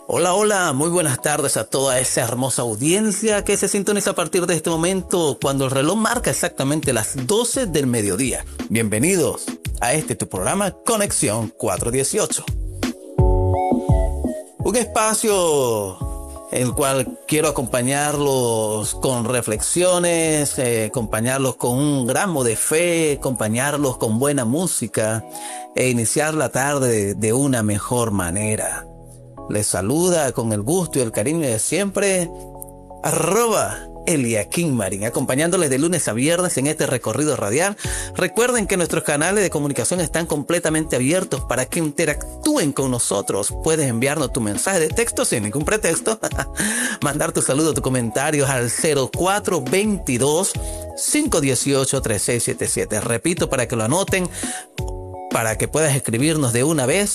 Hola, hola, muy buenas tardes a toda esa hermosa audiencia que se sintoniza a partir de este momento cuando el reloj marca exactamente las 12 del mediodía. Bienvenidos a tu programa Conexión 418. Un espacio en el cual quiero acompañarlos con reflexiones, acompañarlos con un gramo de fe, acompañarlos con buena música e iniciar la tarde de una mejor manera. Les saluda con el gusto y el cariño de siempre, @Eliakim Marín, acompañándoles de lunes a viernes en este recorrido radial. Recuerden que nuestros canales de comunicación están completamente abiertos para que interactúen con nosotros. Puedes enviarnos tu mensaje de texto sin ningún pretexto, mandar tu saludo, tus comentarios al 0422-518-3677. Repito para que lo anoten, para que puedas escribirnos de una vez,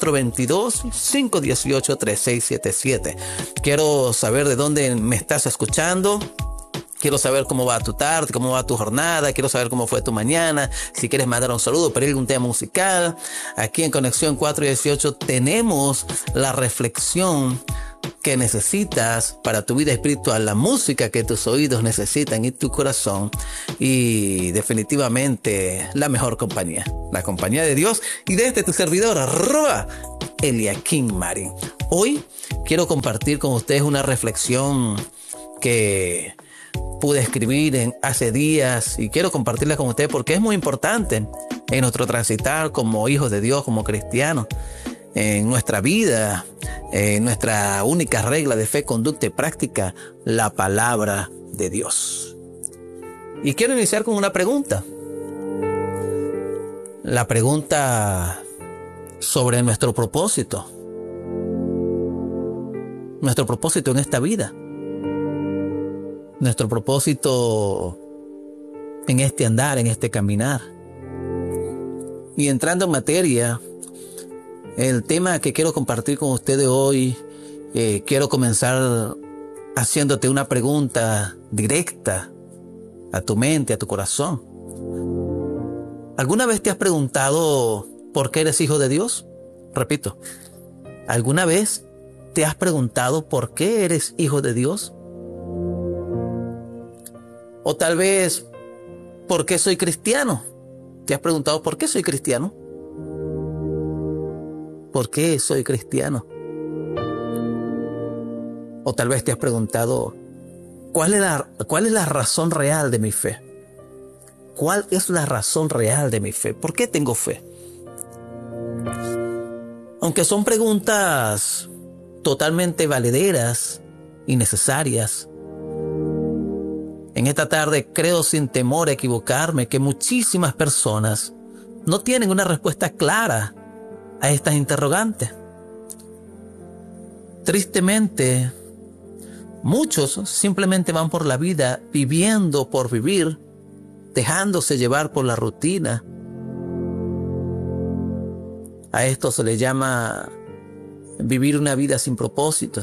0422-518-3677. Quiero saber de dónde me estás escuchando. Quiero saber cómo va tu tarde, cómo va tu jornada. Quiero saber cómo fue tu mañana. Si quieres mandar un saludo, pedir algún tema musical. Aquí en Conexión 418 tenemos la reflexión que necesitas para tu vida espiritual, la música que tus oídos necesitan y tu corazón, y definitivamente la mejor compañía, la compañía de Dios y desde tu servidor @Eliakim Marín. Hoy quiero compartir con ustedes una reflexión que pude escribir hace días y quiero compartirla con ustedes porque es muy importante en nuestro transitar como hijos de Dios, como cristianos, en nuestra vida, nuestra única regla de fe, conducta y práctica, la palabra de Dios. Y quiero iniciar con una pregunta. La pregunta sobre nuestro propósito. Nuestro propósito en esta vida. Nuestro propósito en este andar, en este caminar. Y entrando en materia, el tema que quiero compartir con ustedes hoy, quiero comenzar haciéndote una pregunta directa a tu mente, a tu corazón. ¿Alguna vez te has preguntado por qué eres hijo de Dios? Repito, ¿alguna vez te has preguntado por qué eres hijo de Dios? O tal vez, ¿por qué soy cristiano? ¿Te has preguntado por qué soy cristiano? ¿Por qué soy cristiano? O tal vez te has preguntado, ¿cuál es la razón real de mi fe? ¿Cuál es la razón real de mi fe? ¿Por qué tengo fe? Aunque son preguntas totalmente valederas y necesarias, en esta tarde creo sin temor a equivocarme que muchísimas personas no tienen una respuesta clara a estas interrogantes. Tristemente, muchos simplemente van por la vida viviendo por vivir, dejándose llevar por la rutina. A esto se le llama vivir una vida sin propósito.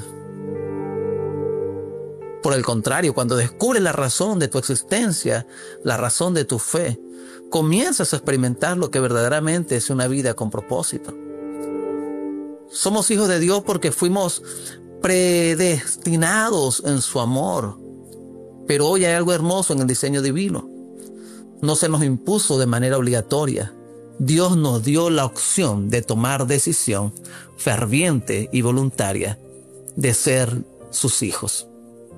Por el contrario, cuando descubres la razón de tu existencia, la razón de tu fe, comienzas a experimentar lo que verdaderamente es una vida con propósito. Somos hijos de Dios porque fuimos predestinados en su amor. Pero hoy hay algo hermoso en el diseño divino. No se nos impuso de manera obligatoria. Dios nos dio la opción de tomar decisión ferviente y voluntaria de ser sus hijos.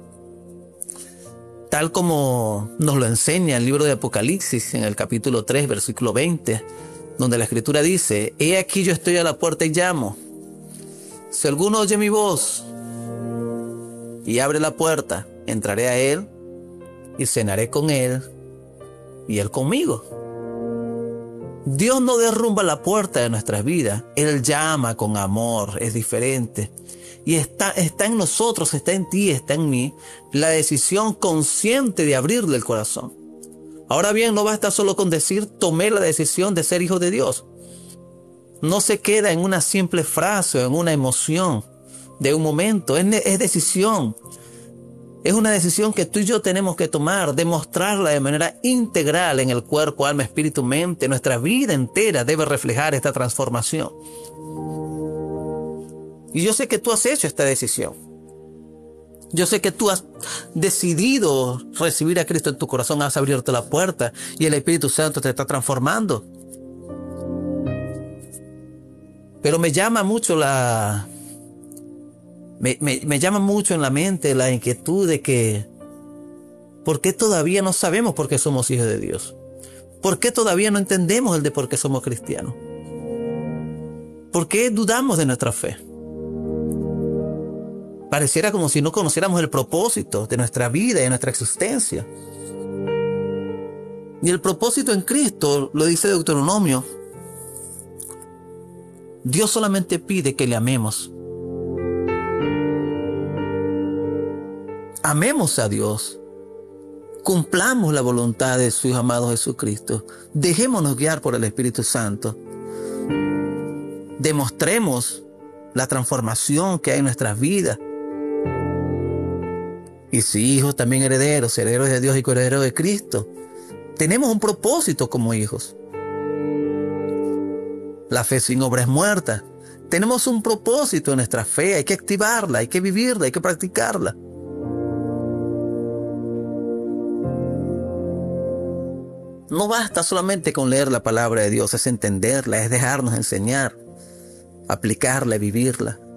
Tal como nos lo enseña el libro de Apocalipsis en el capítulo 3, versículo 20, donde la Escritura dice: He aquí yo estoy a la puerta y llamo. Si alguno oye mi voz y abre la puerta, entraré a él y cenaré con él y él conmigo. Dios no derrumba la puerta de nuestras vidas. Él llama con amor, es diferente. Y está en nosotros, está en ti, está en mí, la decisión consciente de abrirle el corazón. Ahora bien, no basta solo con decir, tomé la decisión de ser hijo de Dios. No se queda en una simple frase o en una emoción de un momento, es decisión. Es una decisión que tú y yo tenemos que tomar, demostrarla de manera integral en el cuerpo, alma, espíritu, mente. Nuestra vida entera debe reflejar esta transformación. Y yo sé que tú has hecho esta decisión. Yo sé que tú has decidido recibir a Cristo en tu corazón, has abierto la puerta y el Espíritu Santo te está transformando. Pero me llama mucho me llama mucho en la mente la inquietud de que ¿por qué todavía no sabemos por qué somos hijos de Dios? ¿Por qué todavía no entendemos el de por qué somos cristianos? ¿Por qué dudamos de nuestra fe? Pareciera como si no conociéramos el propósito de nuestra vida y de nuestra existencia. Y el propósito en Cristo, lo dice Deuteronomio, Dios solamente pide que le amemos. Amemos a Dios. Cumplamos la voluntad de su Hijo amado Jesucristo. Dejémonos guiar por el Espíritu Santo. Demostremos la transformación que hay en nuestras vidas. Y si hijos, también herederos de Dios y coherederos de Cristo. Tenemos un propósito como hijos. La fe sin obra es muerta. Tenemos un propósito en nuestra fe. Hay que activarla, hay que vivirla, hay que practicarla. No basta solamente con leer la palabra de Dios, es entenderla, es dejarnos enseñar, aplicarla y vivirla.